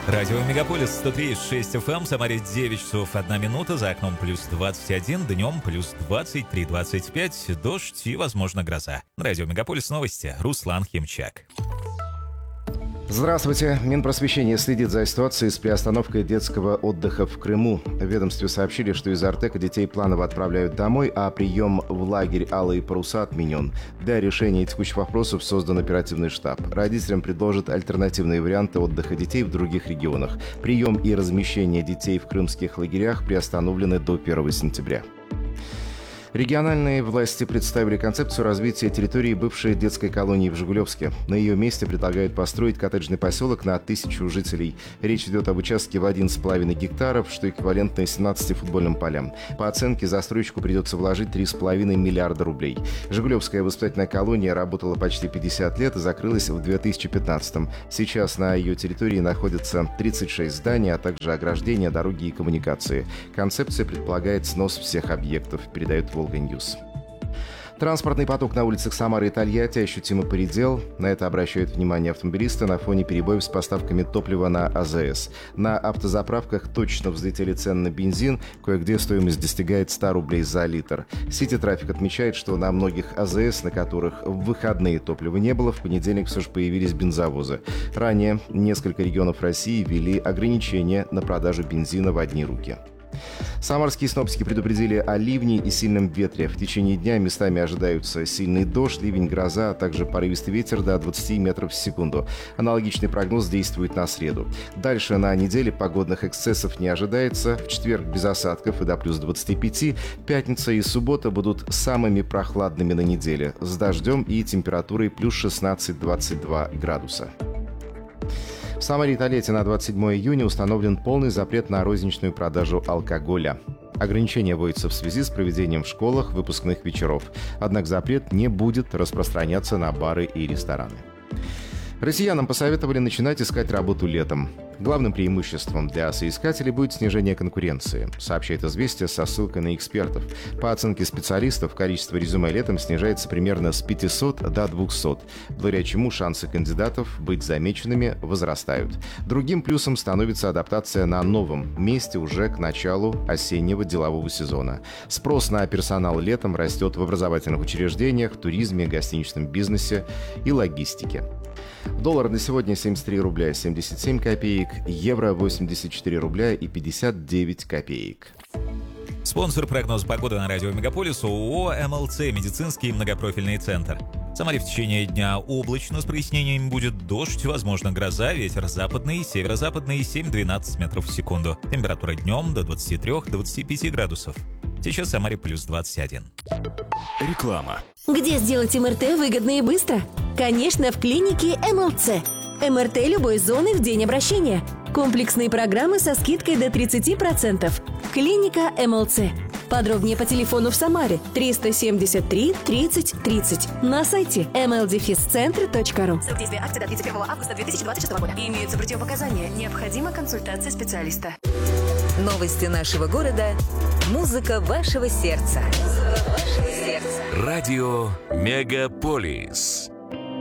Радио Мегаполис 103,6 FM, Самаре 9 часов 1 минута, за окном плюс 21, днем плюс 23-25, дождь и, возможно, гроза. Радио Мегаполис новости, Руслан Химчак. Здравствуйте. Минпросвещение следит за ситуацией с приостановкой детского отдыха в Крыму. В ведомстве сообщили, что из Артека детей планово отправляют домой, а прием в лагерь «Алые паруса» отменен. Для решения текущих вопросов создан оперативный штаб. Родителям предложат альтернативные варианты отдыха детей в других регионах. Прием и размещение детей в крымских лагерях приостановлены до 1 сентября. Региональные власти представили концепцию развития территории бывшей детской колонии в Жигулевске. На ее месте предлагают построить коттеджный поселок на 1000 жителей. Речь идет об участке в 1,5 гектаров, что эквивалентно 17 футбольным полям. По оценке, застройщику придется вложить 3,5 миллиарда рублей. Жигулевская воспитательная колония работала почти 50 лет и закрылась в 2015-м. Сейчас на ее территории находятся 36 зданий, а также ограждения, дороги и коммуникации. Концепция предполагает снос всех объектов, передает Волга-Ньюс. Транспортный поток на улицах Самары и Тольятти ощутимо поредел. На это обращают внимание автомобилисты на фоне перебоев с поставками топлива на АЗС. На автозаправках точно взлетели цены на бензин. Кое-где стоимость достигает 100 рублей за литр. Сити Трафик отмечает, что на многих АЗС, на которых в выходные топлива не было, в понедельник все же появились бензовозы. Ранее несколько регионов России ввели ограничения на продажу бензина в одни руки. Самарские синоптики предупредили о ливне и сильном ветре. В течение дня местами ожидаются сильный дождь, ливень, гроза, а также порывистый ветер до 20 метров в секунду. Аналогичный прогноз действует на среду. Дальше на неделе погодных эксцессов не ожидается. В четверг без осадков и до плюс 25. Пятница и суббота будут самыми прохладными на неделе, с дождем и температурой плюс 16-22 градуса. В Самаре и Тольятти на 27 июня установлен полный запрет на розничную продажу алкоголя. Ограничения вводятся в связи с проведением в школах выпускных вечеров. Однако запрет не будет распространяться на бары и рестораны. Россиянам посоветовали начинать искать работу летом. Главным преимуществом для соискателей будет снижение конкуренции, сообщает «Известия» со ссылкой на экспертов. По оценке специалистов, количество резюме летом снижается примерно с 500 до 200, благодаря чему шансы кандидатов быть замеченными возрастают. Другим плюсом становится адаптация на новом месте уже к началу осеннего делового сезона. Спрос на персонал летом растет в образовательных учреждениях, туризме, гостиничном бизнесе и логистике. Доллар на сегодня 73 рубля 77 копеек, евро 84 рубля и 59 копеек. Спонсор прогноза погоды на радио Мегаполис ООО «МЛЦ» медицинский многопрофильный центр. В Самаре в течение дня облачно с прояснениями будет дождь, возможно гроза, ветер западный, северо-западный 7-12 метров в секунду. Температура днем до 23-25 градусов. Сейчас в Самаре плюс 21. Реклама. Где сделать МРТ выгодно и быстро? Конечно, в клинике МЛЦ. МРТ любой зоны в день обращения. Комплексные программы со скидкой до 30%. Клиника МЛЦ. Подробнее по телефону в Самаре 373 30 30. На сайте mldefiscentre.ru. Срок действия акции до 31 августа 2026 года. Имеются противопоказания. Необходима консультация специалиста. Новости нашего города. Музыка вашего сердца. Радио Мегаполис.